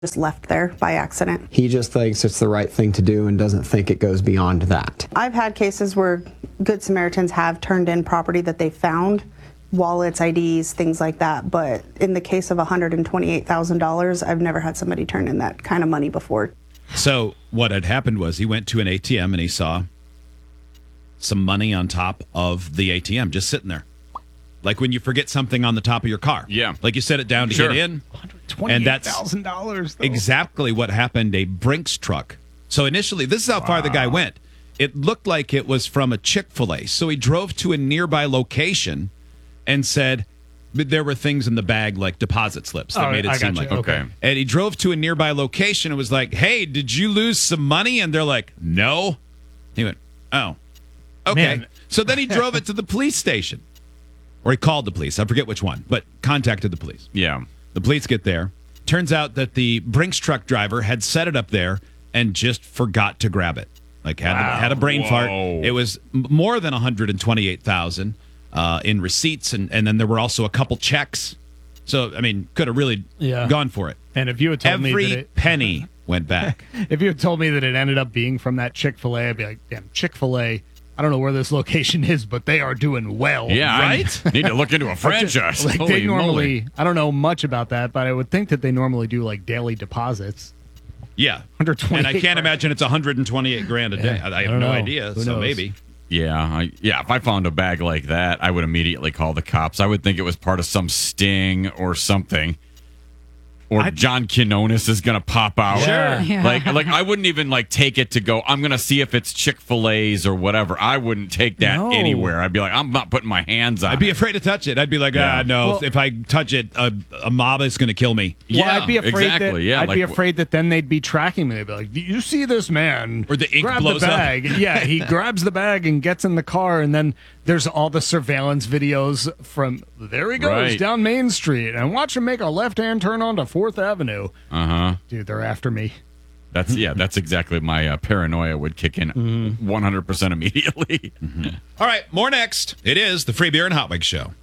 just left there by accident. He just thinks it's the right thing to do and doesn't think it goes beyond that. I've had cases where Good Samaritans have turned in property that they found, wallets, IDs, things like that. But in the case of $128,000, I've never had somebody turn in that kind of money before. So what had happened was he went to an ATM and he saw some money on top of the ATM just sitting there. Like when you forget something on the top of your car. Yeah. Like you set it down to get in. And that's $28,000. Exactly what happened. A Brinks truck. So initially, this is how far the guy went. It looked like it was from a Chick-fil-A. So he drove to a nearby location and said there were things in the bag like deposit slips that made it seem like. Okay. And he drove to a nearby location and was like, hey, did you lose some money? And they're like, no. He went, oh, okay. Man. So then he drove it to the police station. Or he called the police. I forget which one, but contacted the police. Yeah. The police get there. Turns out that the Brinks truck driver had set it up there and just forgot to grab it. Like had a brain fart. It was more than $128,000 in receipts, and then there were also a couple checks. So I mean, could have really gone for it. And if you had told me Every that penny went back. if you had told me that it ended up being from that Chick-fil-A, I'd be like, damn, Chick-fil-A. I don't know where this location is, but they are doing well. Yeah, right? I need to look into a franchise. Like Holy they normally, moly. I don't know much about that, but I would think that they normally do like daily deposits. Yeah, 128 and I can't imagine it's 128 grand a day. I have no idea. Who So knows? maybe. Yeah, if I found a bag like that, I would immediately call the cops. I would think it was part of some sting or something. Or John Quinones is going to pop out. Sure. Yeah. Like I wouldn't even take it to go, I'm going to see if it's Chick-fil-A's or whatever. I wouldn't take that anywhere. I'd be like, I'm not putting my hands on it. I'd be afraid to touch it. I'd be like, no, Well- if I touch it, a mob is going to kill me. Well, Yeah, I'd be afraid exactly. that Yeah, I'd be afraid that then they'd be tracking me. They'd be like, "Do you see this man?" Or the ink grab blows the up. bag. Yeah, he grabs the bag and gets in the car, and then there's all the surveillance videos from there he goes Right. down Main Street, and watch him make a left-hand turn onto 4th Avenue. Dude, they're after me. That's exactly my paranoia would kick in 100% immediately. All right, more next. It is the Free Beer and Hot Wings Show.